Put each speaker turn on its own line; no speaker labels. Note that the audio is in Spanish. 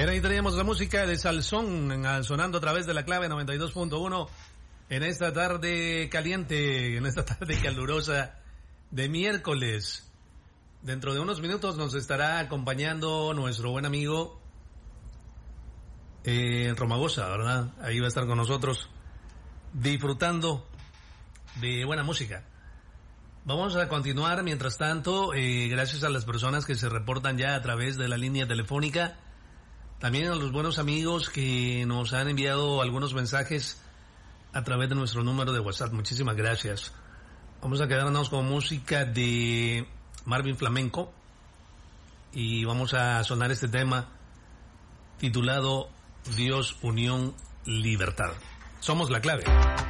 Bien, ahí teníamos la música de Salsón sonando a través de la clave 92.1 en esta tarde caliente, en esta tarde calurosa de miércoles. Dentro de unos minutos nos estará acompañando nuestro buen amigo Romagosa, ¿verdad? Ahí va a estar con nosotros disfrutando de buena música. Vamos a continuar, mientras tanto, gracias a las personas que se reportan ya a través de la línea telefónica, también a los buenos amigos que nos han enviado algunos mensajes a través de nuestro número de WhatsApp. Muchísimas gracias. Vamos a quedarnos con música de Marvin Flamenco y vamos a sonar este tema titulado Dios, Unión, Libertad. Somos la clave.